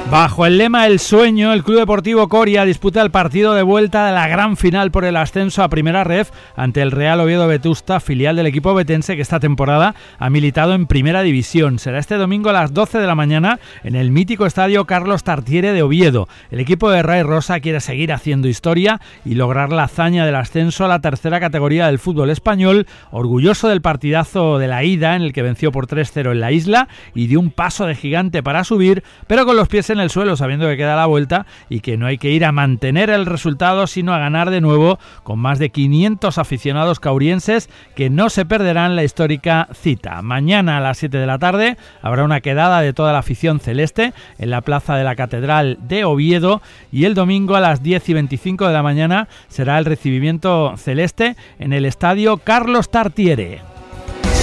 Bajo el lema El Sueño, el Club Deportivo Coria disputa el partido de vuelta de la gran final por el ascenso a Primera Ref ante el Real Oviedo Vetusta, filial del equipo ovetense que esta temporada ha militado en Primera División. Será este domingo a las 12 de la mañana en el mítico estadio Carlos Tartiere de Oviedo. El equipo de Ray Rosa quiere seguir haciendo historia y lograr la hazaña del ascenso a la tercera categoría del fútbol español, orgulloso del partidazo de la ida en el que venció por 3-0 en la isla y dio un paso de gigante para subir, pero con los pies en el suelo, sabiendo que queda la vuelta y que no hay que ir a mantener el resultado sino a ganar de nuevo, con más de 500 aficionados caurienses que no se perderán la histórica cita. Mañana a las 7 de la tarde habrá una quedada de toda la afición celeste en la plaza de la Catedral de Oviedo y el domingo a las 10:25 de la mañana será el recibimiento celeste en el estadio Carlos Tartiere.